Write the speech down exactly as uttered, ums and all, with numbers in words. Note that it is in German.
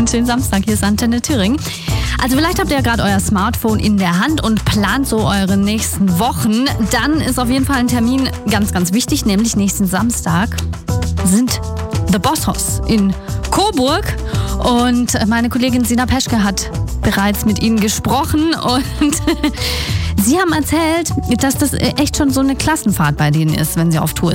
schönen Samstag. Hier ist Antenne Thüringen. Also vielleicht habt ihr ja gerade euer Smartphone in der Hand und plant so eure nächsten Wochen. Dann ist auf jeden Fall ein Termin ganz, ganz wichtig, nämlich nächsten Samstag sind The Bossos in Coburg. Und meine Kollegin Sina Peschke hat bereits mit ihnen gesprochen und sie haben erzählt, dass das echt schon so eine Klassenfahrt bei denen ist, wenn sie auf Tour